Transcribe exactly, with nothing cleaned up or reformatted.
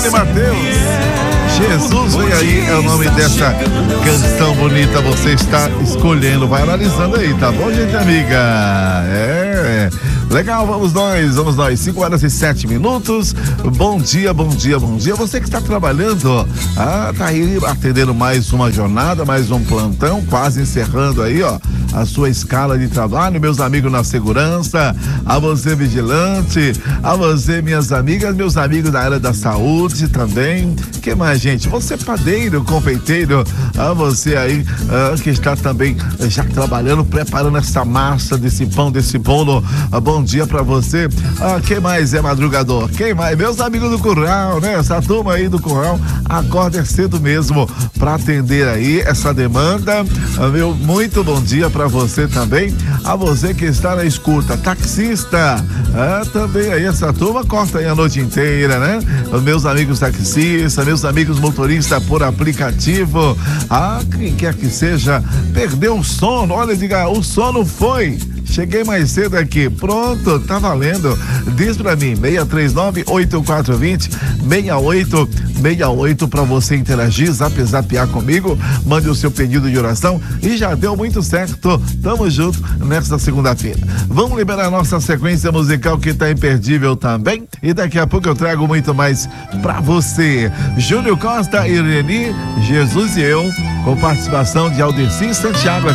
Eliane Mateus. Jesus vem aí, é o nome dessa canção bonita, você está escolhendo, vai analisando aí, tá bom, gente amiga? É, legal, vamos nós, vamos nós, cinco horas e sete minutos, bom dia, bom dia, bom dia, você que está trabalhando, ah, tá aí atendendo mais uma jornada, mais um plantão, quase encerrando aí, ó, a sua escala de trabalho, meus amigos na segurança, a você vigilante, a você minhas amigas, meus amigos da área da saúde também, que mais, gente? Você padeiro, confeiteiro, a você aí ah, que está também já trabalhando, preparando essa massa desse pão, desse bolo, ah, bom dia pra você. Ah, quem mais é madrugador? Quem mais? Meus amigos do curral, né? Essa turma aí do curral, acorda cedo mesmo pra atender aí essa demanda. Ah, meu muito bom dia pra você também, a você que está na escuta, taxista, ah, também aí essa turma corta aí a noite inteira, né? Meus amigos taxistas, meus amigos motoristas por aplicativo, ah, quem quer que seja, perdeu o sono, olha, diga, o sono foi. Cheguei mais cedo aqui, pronto, tá valendo. Diz pra mim, seis três nove, oito quatro dois zero, seis oito seis oito pra você interagir, zap zapear comigo, mande o seu pedido de oração e já deu muito certo. Tamo junto nesta segunda-feira. Vamos liberar a nossa sequência musical que tá imperdível também e daqui a pouco eu trago muito mais pra você. Júnior Costa, Irene, Jesus e eu, com participação de Aldeci Santiago.